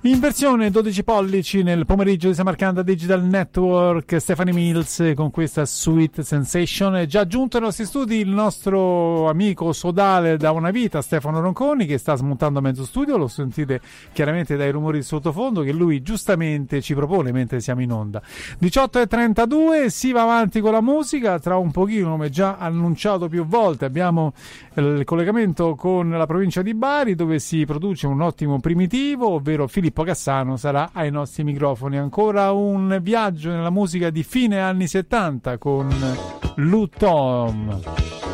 In versione 12 pollici nel pomeriggio di Samarcanda Digital Network, Stephanie Mills con questa Sweet Sensation. È già giunto ai nostri studi il nostro amico sodale da una vita, Stefano Ronconi, che sta smontando mezzo studio. Lo sentite chiaramente dai rumori di sottofondo che lui giustamente ci propone mentre siamo in onda. 18:32, si va avanti con la musica. Tra un pochino, come già annunciato più volte, abbiamo il collegamento con la provincia di Bari, dove si produce un ottimo primitivo, ovvero Filippo Cassano sarà ai nostri microfoni. Ancora un viaggio nella musica di fine anni 70 con Lou Tom.